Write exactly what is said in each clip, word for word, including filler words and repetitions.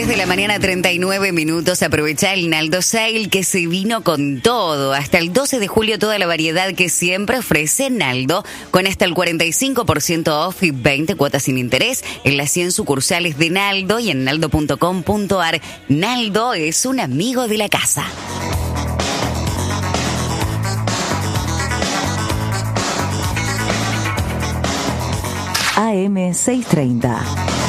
de la mañana, treinta y nueve minutos. Aprovecha el Naldo Sale que se vino con todo. Hasta el doce de julio toda la variedad que siempre ofrece Naldo, con hasta el cuarenta y cinco por ciento off y veinte cuotas sin interés en las cien sucursales de Naldo y en naldo punto com punto ar. Naldo es un amigo de la casa. A M seiscientos treinta.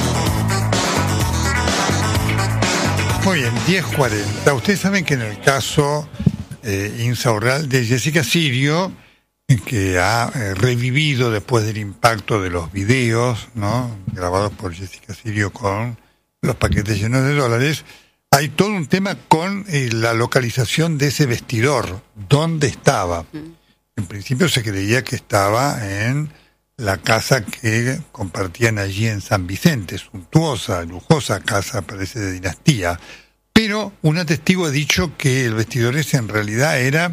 Muy bien, diez cuarenta. Ustedes saben que en el caso eh, Insaurralde de Jessica Sirio, que ha eh, revivido después del impacto de los videos, ¿no?, grabados por Jessica Sirio con los paquetes llenos de dólares, hay todo un tema con eh, la localización de ese vestidor. ¿Dónde estaba? En principio se creía que estaba en la casa que compartían allí en San Vicente, suntuosa, lujosa casa, parece de dinastía, pero un testigo ha dicho que el vestidor ese en realidad era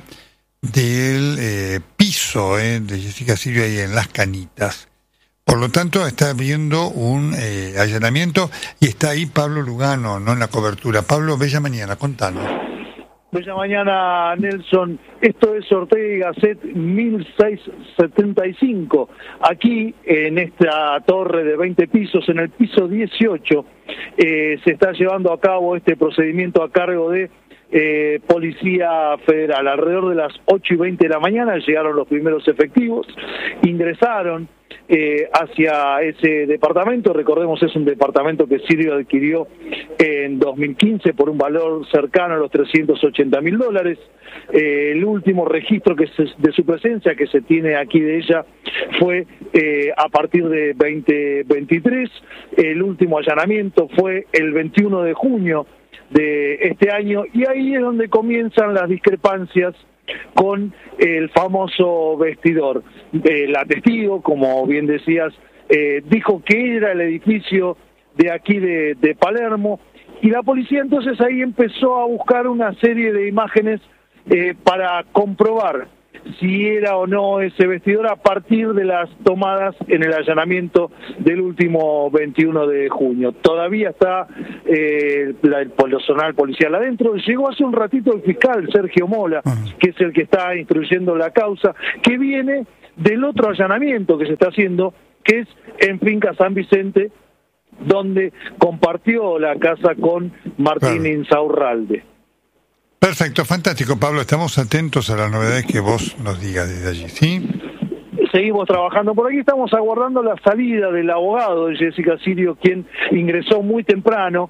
del eh, piso eh, de Jessica Sirio ahí en Las Canitas. Por lo tanto, está habiendo un eh, allanamiento y está ahí Pablo Lugano, no en la cobertura. Pablo, bella mañana, contanos. Bella mañana, Nelson. Esto es Ortega y Gasset mil seiscientos setenta y cinco. Aquí, en esta torre de veinte pisos, en el piso dieciocho, eh, se está llevando a cabo este procedimiento a cargo de eh, Policía Federal. Alrededor de las ocho y veinte de la mañana llegaron los primeros efectivos, ingresaron Eh, hacia ese departamento. Recordemos, es un departamento que Sirio adquirió en dos mil quince por un valor cercano a los trescientos ochenta mil dólares. Eh, el último registro que se, de su presencia que se tiene aquí de ella fue eh, a partir de veinte veintitrés. El último allanamiento fue el veintiuno de junio de este año, y ahí es donde comienzan las discrepancias con el famoso vestidor. Eh, la testigo, como bien decías, eh, dijo que era el edificio de aquí de, de Palermo, y la policía entonces ahí empezó a buscar una serie de imágenes eh, para comprobar si era o no ese vestidor a partir de las tomadas en el allanamiento del último veintiuno de junio. Todavía está eh, la, el personal policial adentro. Llegó hace un ratito el fiscal Sergio Mola, que es el que está instruyendo la causa, que viene del otro allanamiento que se está haciendo, que es en Finca San Vicente, donde compartió la casa con Martín claro. Insaurralde. Perfecto, fantástico, Pablo. Estamos atentos a las novedades que vos nos digas desde allí, ¿sí? Seguimos trabajando por aquí, estamos aguardando la salida del abogado de Jessica Sirio, quien ingresó muy temprano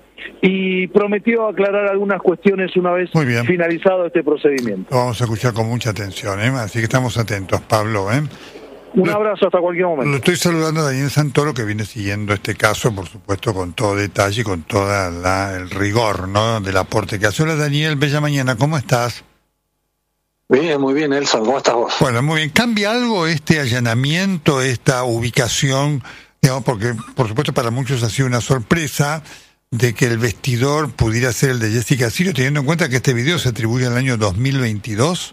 y prometió aclarar algunas cuestiones una vez finalizado este procedimiento. Lo vamos a escuchar con mucha atención, ¿eh? Así que estamos atentos, Pablo, ¿eh? Un abrazo hasta cualquier momento. Lo estoy saludando a Daniel Santoro, que viene siguiendo este caso, por supuesto, con todo detalle y con todo el rigor, ¿no?, del aporte que hace. Hola, Daniel, bella mañana, ¿cómo estás? Bien, muy bien, Nelson, ¿cómo estás vos? Bueno, muy bien. ¿Cambia algo este allanamiento, esta ubicación? Digamos, porque, por supuesto, para muchos ha sido una sorpresa de que el vestidor pudiera ser el de Jessica Sirio, teniendo en cuenta que este video se atribuye al año dos mil veintidós.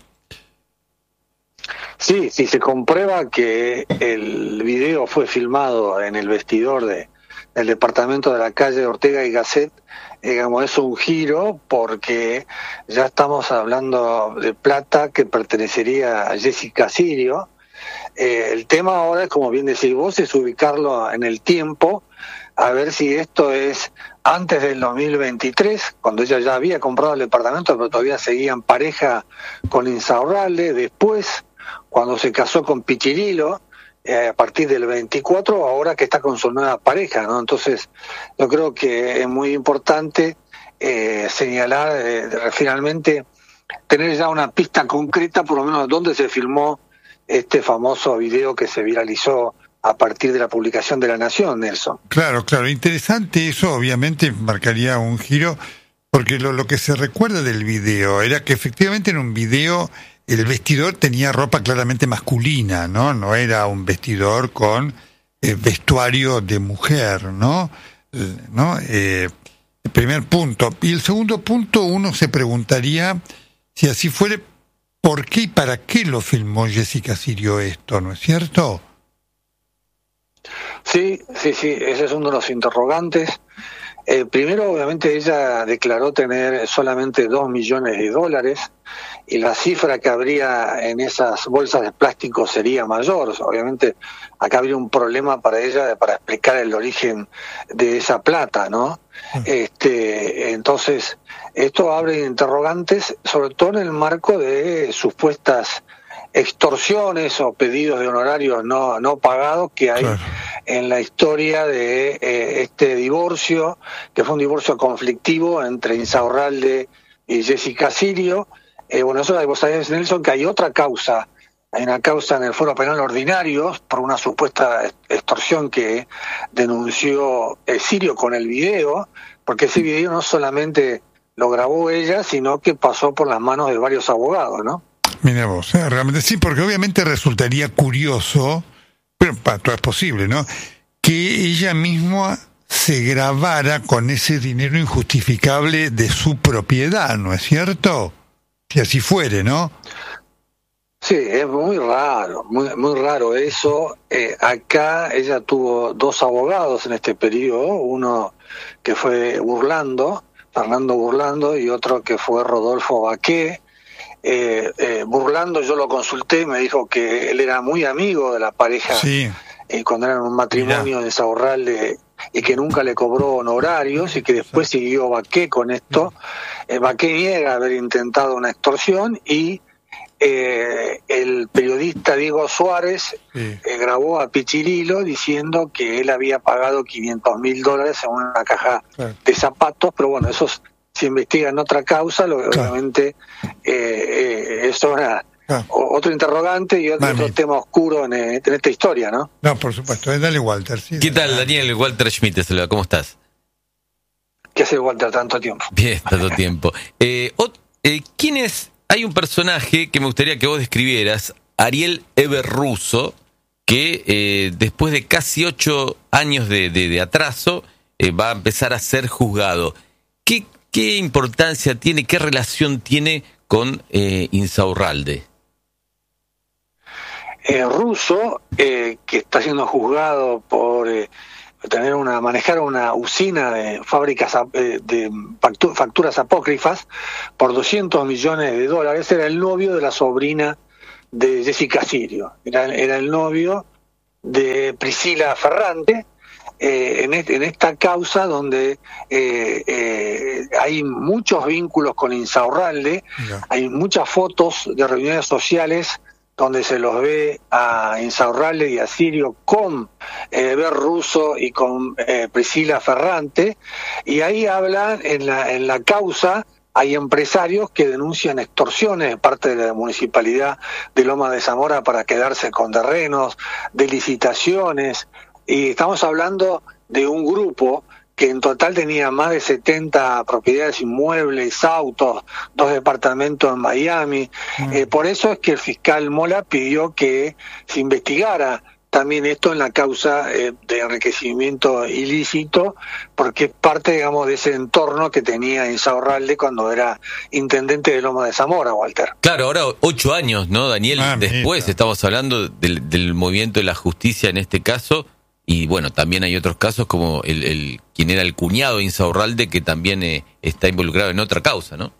Sí, sí, se comprueba que el video fue filmado en el vestidor de, del departamento de la calle Ortega y Gasset. Digamos, es un giro porque ya estamos hablando de plata que pertenecería a Jessica Sirio. Eh, el tema ahora, como bien decís vos, es ubicarlo en el tiempo, a ver si esto es antes del dos mil veintitrés, cuando ella ya había comprado el departamento, pero todavía seguía en pareja con Insaurralde, después cuando se casó con Pichirilo, eh, a partir del veinticuatro, ahora que está con su nueva pareja, ¿no? Entonces, yo creo que es muy importante eh, señalar, eh, finalmente, tener ya una pista concreta, por lo menos, dónde se filmó este famoso video que se viralizó a partir de la publicación de La Nación, Nelson. Claro, claro, interesante eso, obviamente marcaría un giro, porque lo, lo que se recuerda del video era que efectivamente en un video el vestidor tenía ropa claramente masculina, ¿no? No era un vestidor con eh, vestuario de mujer, ¿no? Eh, ¿no? Eh, el primer punto. Y el segundo punto, uno se preguntaría, si así fuere, ¿por qué y para qué lo filmó Jessica Sirio esto, no es cierto? Sí, sí, sí, ese es uno de los interrogantes. Eh, primero, obviamente, ella declaró tener solamente dos millones de dólares y la cifra que habría en esas bolsas de plástico sería mayor. Obviamente, acá habría un problema para ella para explicar el origen de esa plata, ¿no? Este, entonces, esto abre interrogantes, sobre todo en el marco de supuestas extorsiones o pedidos de honorarios no, no pagados que hay claro. en la historia de eh, este divorcio, que fue un divorcio conflictivo entre Insaurralde y Jessica Sirio. Eh, bueno, eso vos sabés, Nelson, que hay otra causa, hay una causa en el Foro Penal Ordinario por una supuesta extorsión que denunció eh, Sirio con el video, porque ese video no solamente lo grabó ella, sino que pasó por las manos de varios abogados, ¿no? Mira vos, ¿eh? Realmente sí, porque obviamente resultaría curioso, pero para todo es posible, ¿no? Que ella misma se grabara con ese dinero injustificable de su propiedad, ¿no es cierto? Si así fuere, ¿no? Sí, es muy raro, muy, muy raro eso. Eh, acá ella tuvo dos abogados en este periodo, uno que fue Burlando, Fernando Burlando, y otro que fue Rodolfo Baqué. Eh, eh, Burlando yo lo consulté y me dijo que él era muy amigo de la pareja sí. eh, cuando eran un matrimonio de Insaurralde y que nunca le cobró honorarios y que después sí. siguió Baqué con esto. Eh, Baqué niega haber intentado una extorsión y eh, el periodista Diego Suárez sí. eh, grabó a Pichirilo diciendo que él había pagado quinientos mil dólares en una caja claro. de zapatos, pero bueno, esos se investiga en otra causa, lo, claro. obviamente eh, eh, es una, claro. otro interrogante y otro, otro tema oscuro en, en esta historia, ¿no? No, por supuesto. Dale, Walter. Sí, ¿Qué tal, Daniel? Walter Schmidt, ¿cómo estás? ¿Qué hace Walter tanto tiempo? Bien, tanto tiempo. Eh, ot, eh, ¿Quién es? Hay un personaje que me gustaría que vos describieras, Ariel Eberrusso, que eh, después de casi ocho años de, de, de atraso eh, va a empezar a ser juzgado. ¿Qué ¿Qué importancia tiene, qué relación tiene con eh, Insaurralde? Eh, Russo, eh, que está siendo juzgado por eh, tener una manejar una usina de fábricas eh, de facturas apócrifas por doscientos millones de dólares, era el novio de la sobrina de Jessica Sirio, era, era el novio de Priscila Ferrante. Eh, en, este, en esta causa donde eh, eh, hay muchos vínculos con Insaurralde, yeah. hay muchas fotos de reuniones sociales donde se los ve a Insaurralde y a Sirio con eh, Eberrusso y con eh, Priscila Ferrante, y ahí hablan en la, en la causa. Hay empresarios que denuncian extorsiones de parte de la Municipalidad de Loma de Zamora para quedarse con terrenos, de licitaciones. Y estamos hablando de un grupo que en total tenía más de setenta propiedades inmuebles, autos, dos departamentos en Miami. Mm. Eh, por eso es que el fiscal Mola pidió que se investigara también esto en la causa eh, de enriquecimiento ilícito, porque es parte, digamos, de ese entorno que tenía Insaurralde cuando era intendente de Loma de Zamora, Walter. Claro, ahora ocho años, ¿no, Daniel? Ah, Después mira. Estamos hablando del, del movimiento de la justicia en este caso. Y bueno, también hay otros casos como el, el quien era el cuñado de Insaurralde, que también eh, está involucrado en otra causa, ¿no?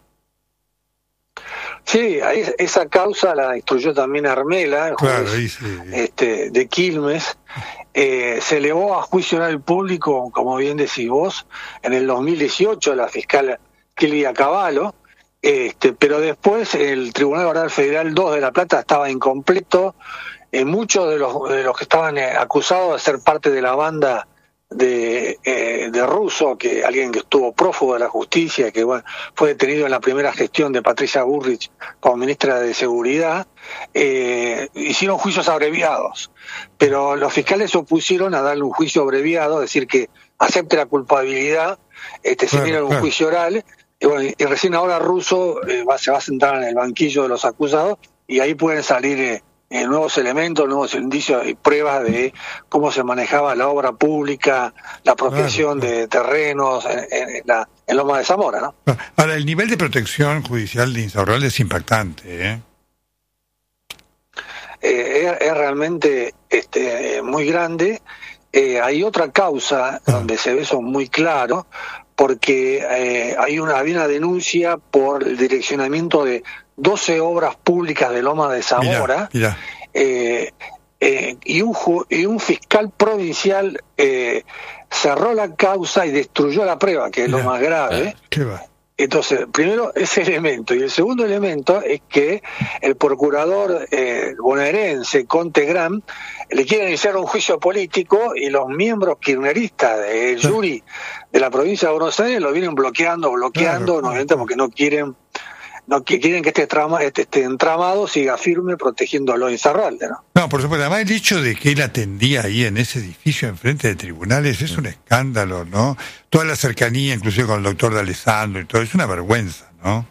Sí, esa causa la instruyó también Armela, el juez, claro, sí. este, de Quilmes. Eh, se elevó a juicio oral público, como bien decís vos, en el dos mil dieciocho, la fiscal Kelvia Cavallo, este, pero después el Tribunal Oral Federal dos de La Plata estaba incompleto. Eh, muchos de los, de los que estaban eh, acusados de ser parte de la banda de, eh, de Russo, que alguien que estuvo prófugo de la justicia, que bueno, fue detenido en la primera gestión de Patricia Bullrich como ministra de Seguridad, eh, hicieron juicios abreviados. Pero los fiscales se opusieron a darle un juicio abreviado, es decir, que acepte la culpabilidad, este, se dieron un juicio oral, y, bueno, y recién ahora Russo eh, va, se va a sentar en el banquillo de los acusados, y ahí pueden salir Eh, Eh, nuevos elementos, nuevos indicios y pruebas de cómo se manejaba la obra pública, la apropiación claro, claro. de terrenos en, en, la, en Loma de Zamora, ¿no? Ahora, el nivel de protección judicial de Insaurralde es impactante, ¿eh? Eh, es, es realmente este, muy grande. eh, hay otra causa donde se ve eso muy claro, porque eh, hay una, había una denuncia por el direccionamiento de doce obras públicas de Loma de Zamora, mirá, mirá. Eh, eh, y, un ju- y un fiscal provincial eh, cerró la causa y destruyó la prueba, que es Mirá. lo más grave. ¿Qué va? Entonces, primero ese elemento, y el segundo elemento es que el procurador eh, bonaerense, Conte Gran, le quiere iniciar un juicio político y los miembros kirchneristas del jury de la provincia de Buenos Aires lo vienen bloqueando, bloqueando, Claro, obviamente claro. porque no quieren no qui- quieren que este, trama, este, este entramado siga firme protegiéndolo Insaurralde, ¿no? No, por supuesto. Además, el hecho de que él atendía ahí en ese edificio enfrente de tribunales es un escándalo, ¿no? Toda la cercanía, inclusive con el doctor de Alessandro y todo, es una vergüenza, ¿no?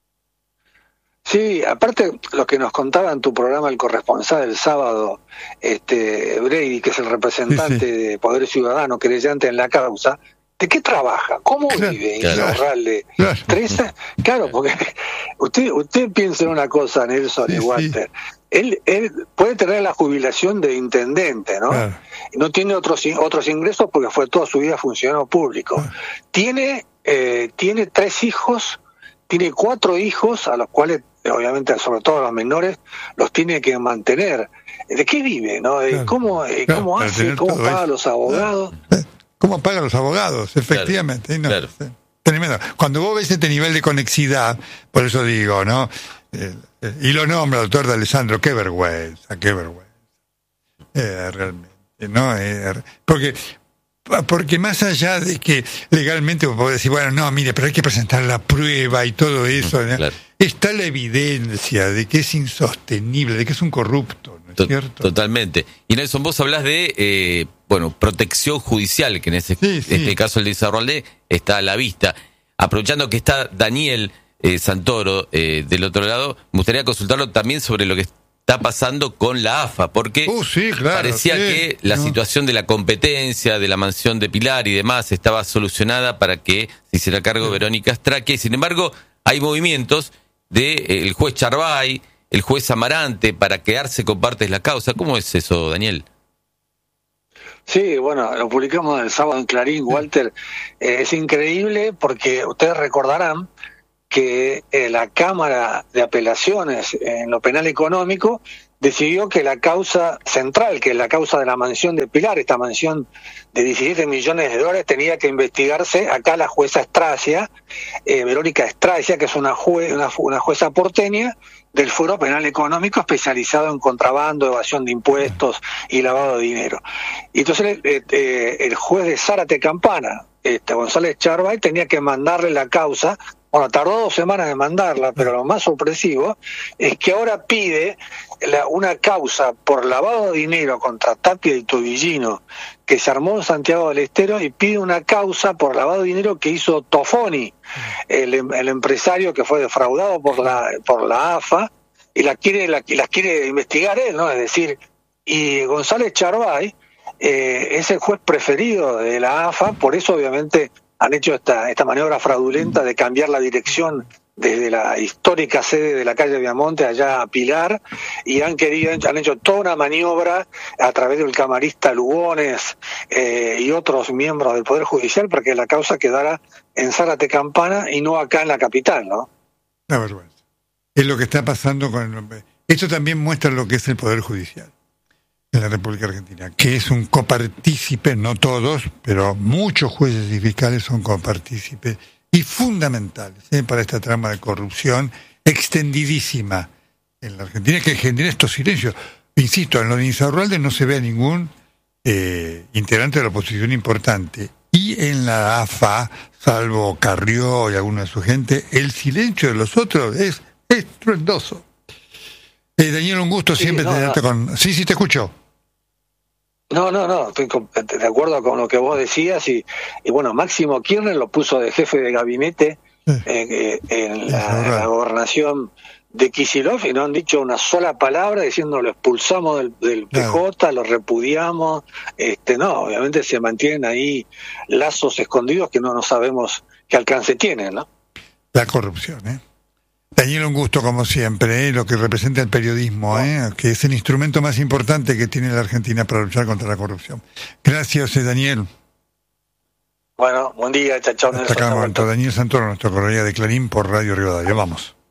Sí, aparte lo que nos contaba en tu programa el corresponsal el sábado, este Brady, que es el representante Sí, sí. de Poder Ciudadano, querellante en la causa, ¿de qué trabaja? ¿Cómo Claro, vive claro. Insaurralde? Claro. Trece- Claro, porque usted usted piensa en una cosa, Nelson Sí, y sí. Walter. Él, él puede tener la jubilación de intendente, ¿no? Claro. Y no tiene otros in- otros ingresos porque fue toda su vida funcionario público. Claro. Tiene eh, tiene tres hijos, tiene cuatro hijos a los cuales, obviamente, sobre todo a los menores, los tiene que mantener. ¿De qué vive, no? Eh, Claro. ¿Cómo, eh, Claro, cómo para hace? tener ¿Cómo todo paga a eso. los abogados? ¿Cómo pagan los abogados? Efectivamente. No, claro. sí. Tremendo. Cuando vos ves este nivel de conexidad, por eso digo, ¿no? Eh, eh, y lo nombra el doctor de Alessandro, qué vergüenza, qué vergüenza. Eh, realmente, ¿no? Eh, porque, porque más allá de que legalmente vos podés decir, bueno, no, mire, pero hay que presentar la prueba y todo eso, ¿no? Claro. Está la evidencia de que es insostenible, de que es un corrupto, ¿no es To- cierto? Totalmente. Y Nelson, vos hablás de, eh, bueno, protección judicial, que en este, Sí, sí. este caso el de Insaurralde está a la vista. Aprovechando que está Daniel eh, Santoro eh, del otro lado, me gustaría consultarlo también sobre lo que está pasando con la A F A, porque Uh, sí, claro, parecía sí, que la no. situación de la competencia, de la mansión de Pilar y demás estaba solucionada para que se hiciera cargo Verónica Straque. Sin embargo, hay movimientos del de, eh, el juez Charbay, el juez Amarante, para quedarse con partes de la causa. ¿Cómo es eso, Daniel? Sí, bueno, lo publicamos el sábado en Clarín, Walter. Eh, es increíble porque ustedes recordarán que eh, la Cámara de Apelaciones en lo penal económico decidió que la causa central, que es la causa de la mansión de Pilar, esta mansión de diecisiete millones de dólares, tenía que investigarse. Acá la jueza Estracia, eh, Verónica Estracia, que es una, jue, una, una jueza porteña del Foro Penal Económico especializado en contrabando, evasión de impuestos y lavado de dinero. Y entonces eh, eh, el juez de Zárate Campana, este, González Charbay, tenía que mandarle la causa. Bueno, tardó dos semanas en mandarla, pero lo más sorpresivo es que ahora pide la, una causa por lavado de dinero contra Tapia y Tobillino, que se armó en Santiago del Estero, y pide una causa por lavado de dinero que hizo Tofoni, el, el empresario que fue defraudado por la por la A F A, y la quiere la, las quiere investigar él, ¿no? Es decir, y González Charbay eh, es el juez preferido de la A F A, por eso obviamente han hecho esta, esta maniobra fraudulenta de cambiar la dirección desde la histórica sede de la calle Viamonte allá a Pilar, y han querido, han hecho toda una maniobra a través del camarista Lugones eh, y otros miembros del Poder Judicial para que la causa quedara en Zárate Campana y no acá en la capital, ¿no? Una vergüenza. Es lo que está pasando con el... Esto también muestra lo que es el Poder Judicial en la República Argentina, que es un copartícipe, no todos, pero muchos jueces y fiscales son copartícipes y fundamentales ¿eh? para esta trama de corrupción extendidísima en la Argentina, que genera estos silencios. Insisto, en lo de Insaurralde no se ve a ningún eh, integrante de la oposición importante, y en la A F A, salvo Carrió y alguna de su gente, el silencio de los otros es estruendoso. Eh, Daniel, un gusto Sí, siempre no, tenerte no. con... Sí, sí, te escucho. No, no, no, estoy con- de acuerdo con lo que vos decías, y, y bueno, Máximo Kirchner lo puso de jefe de gabinete Sí. eh, eh, en, Es la, en verdad. la gobernación de Kicillof, y no han dicho una sola palabra diciendo lo expulsamos del, del P J, lo repudiamos. Este, no, obviamente se mantienen ahí lazos escondidos que no, no sabemos qué alcance tienen, ¿no? La corrupción, ¿eh? Daniel, un gusto como siempre, ¿eh? Lo que representa el periodismo, ¿eh? Que es el instrumento más importante que tiene la Argentina para luchar contra la corrupción. Gracias, eh, Daniel. Bueno, buen día, chao, chao. Hasta acá, Daniel Santoro, nuestro colega de Clarín por Radio Rivadavia. Vamos.